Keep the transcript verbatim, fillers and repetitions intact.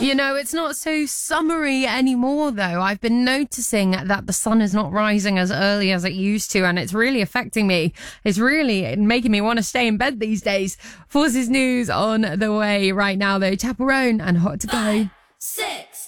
You know, it's not so summery anymore, though. I've been noticing that the sun is not rising as early as it used to, and it's really affecting me. It's really making me want to stay in bed these days. Forces News on the way right now, though. Chaperone and Hot to Go.